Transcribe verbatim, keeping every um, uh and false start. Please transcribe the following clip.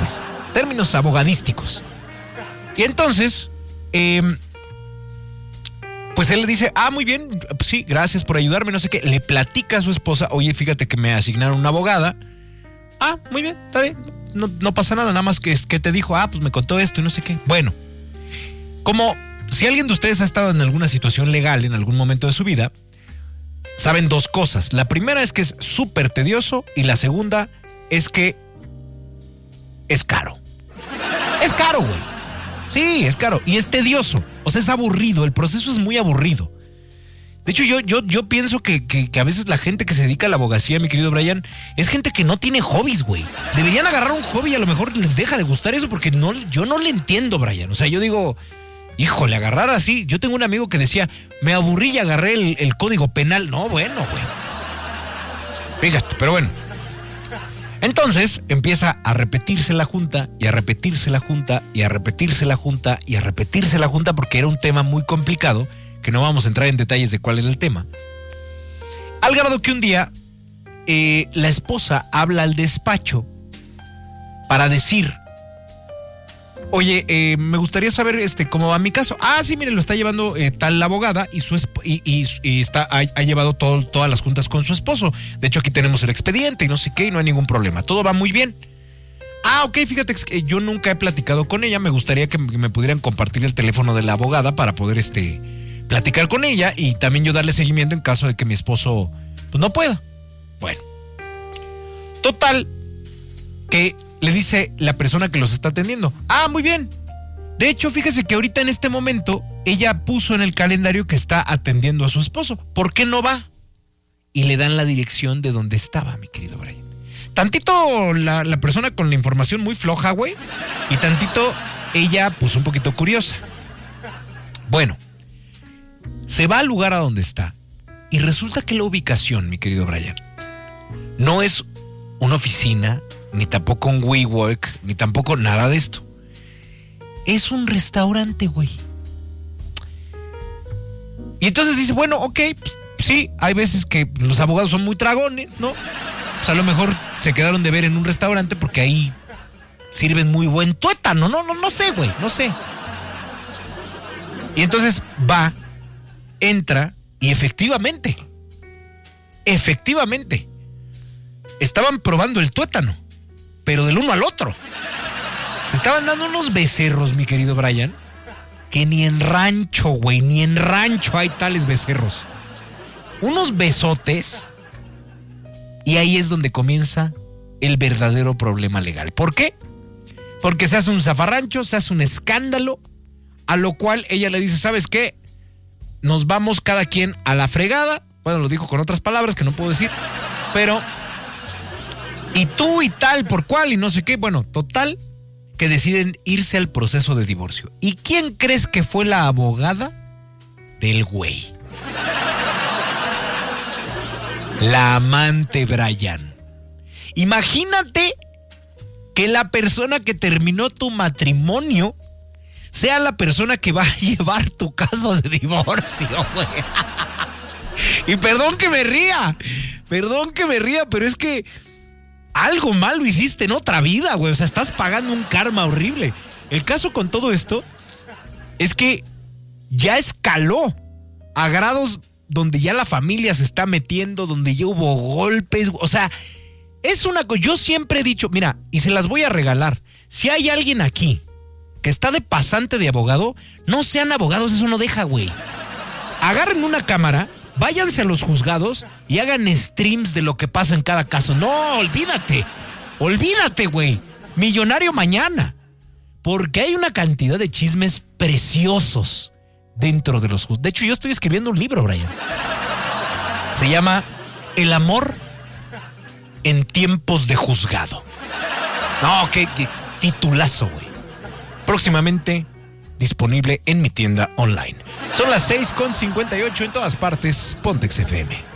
sabes, términos abogadísticos. Y entonces, eh, pues él le dice, ah, muy bien, sí, gracias por ayudarme, no sé qué. Le platica a su esposa, oye, fíjate que me asignaron una abogada. Ah, muy bien, está bien, no, no pasa nada, nada más que, que te dijo, ah, pues me contó esto y no sé qué. Bueno, como si alguien de ustedes ha estado en alguna situación legal en algún momento de su vida, saben dos cosas. La primera es que es súper tedioso y la segunda es que es caro. Es caro, güey. Sí, es caro y es tedioso. O sea, es aburrido, el proceso es muy aburrido. De hecho, yo, yo, yo pienso que, que, que a veces la gente que se dedica a la abogacía, mi querido Brian, es gente que no tiene hobbies, güey. Deberían agarrar un hobby y a lo mejor les deja de gustar eso porque no, yo no le entiendo, Brian. O sea, yo digo, híjole, agarrar así. Yo tengo un amigo que decía, me aburrí y agarré el, el código penal. No, bueno, güey. Fíjate, pero bueno. Entonces empieza a repetirse la junta y a repetirse la junta y a repetirse la junta y a repetirse la junta porque era un tema muy complicado, que no vamos a entrar en detalles de cuál era el tema. Al grado que un día eh, la esposa habla al despacho para decir, oye, eh, me gustaría saber este cómo va mi caso. Ah, sí, mire, lo está llevando eh, tal la abogada y su esp- y, y, y está ha, ha llevado todo, todas las juntas con su esposo. De hecho, aquí tenemos el expediente y no sé qué, y no hay ningún problema. Todo va muy bien. Ah, ok, fíjate que yo nunca he platicado con ella. Me gustaría que me pudieran compartir el teléfono de la abogada para poder este platicar con ella y también yo darle seguimiento en caso de que mi esposo pues, no pueda. Bueno, total, que le dice la persona que los está atendiendo, ah, muy bien. De hecho, fíjese que ahorita en este momento ella puso en el calendario que está atendiendo a su esposo. ¿Por qué no va? Y le dan la dirección de donde estaba, mi querido Brian. Tantito la, la persona con la información muy floja, güey. Y tantito ella, pues un poquito curiosa. Bueno, se va al lugar a donde está. Y resulta que la ubicación, mi querido Brian, no es una oficina, ni tampoco un WeWork, ni tampoco nada de esto. Es un restaurante, güey. Y entonces dice, bueno, ok, pues, sí, hay veces que los abogados son muy tragones, ¿no? Pues a lo mejor se quedaron de ver en un restaurante porque ahí sirven muy buen tuétano, no, no, no sé, güey, no sé. Y entonces va, entra y efectivamente, efectivamente, estaban probando el tuétano, pero del uno al otro. Se estaban dando unos becerros, mi querido Brian, que ni en rancho, güey, ni en rancho hay tales becerros. Unos besotes. Y ahí es donde comienza el verdadero problema legal. ¿Por qué? Porque se hace un zafarrancho, se hace un escándalo, a lo cual ella le dice, ¿sabes qué? Nos vamos cada quien a la fregada. Bueno, lo dijo con otras palabras que no puedo decir, pero... Y tú y tal, por cuál y no sé qué. Bueno, total, que deciden irse al proceso de divorcio. ¿Y quién crees que fue la abogada del güey? La amante, Brian. Imagínate que la persona que terminó tu matrimonio sea la persona que va a llevar tu caso de divorcio, güey. Y perdón que me ría, perdón que me ría, pero es que algo malo hiciste en otra vida, güey. O sea, estás pagando un karma horrible. El caso con todo esto es que ya escaló a grados donde ya la familia se está metiendo, donde ya hubo golpes. O sea, es una cosa. Yo siempre he dicho, mira, y se las voy a regalar. Si hay alguien aquí que está de pasante de abogado, no sean abogados, eso no deja, güey. Agarren una cámara, váyanse a los juzgados y hagan streams de lo que pasa en cada caso. No, olvídate. Olvídate, güey. Millonario mañana. Porque hay una cantidad de chismes preciosos dentro de los juzgados. De hecho, yo estoy escribiendo un libro, Brian. Se llama El amor en tiempos de juzgado. No, qué, qué titulazo, güey. Próximamente disponible en mi tienda online. Son las seis con cincuenta y ocho en todas partes. Pontex F M.